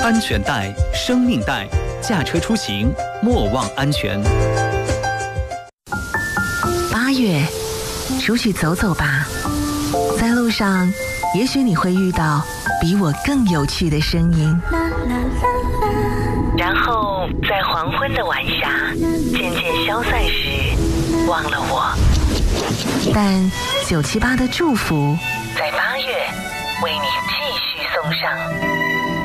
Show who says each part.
Speaker 1: 安全带，生命带，驾车出行莫忘安全。
Speaker 2: 8月，出去走走吧，在路上，也许你会遇到比我更有趣的声音。然后在黄昏的晚霞渐渐消散时，忘了我。但978的祝福，在8月为你继续送上。